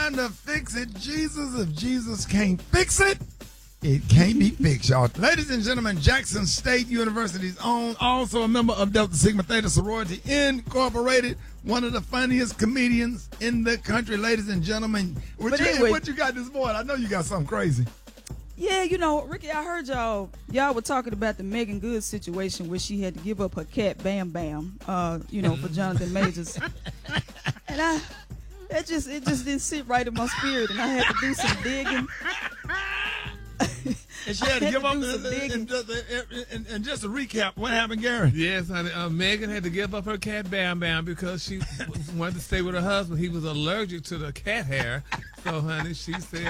trying to fix it, Jesus. If Jesus can't fix it, it can't be fixed, y'all. Ladies and gentlemen, Jackson State University's own, also a member of Delta Sigma Theta Sorority Incorporated, one of the funniest comedians in the country, ladies and gentlemen. What you got this morning? I know you got something crazy. Yeah, Ricky, I heard y'all were talking about the Megan Good situation where she had to give up her cat Bam Bam, for Jonathan Majors. And it just didn't sit right in my spirit, and I had to do some digging. And she had to give up. And just to recap, what happened, Gary? Yes, honey. Megan had to give up her cat Bam Bam because she wanted to stay with her husband. He was allergic to the cat hair. So, honey, she said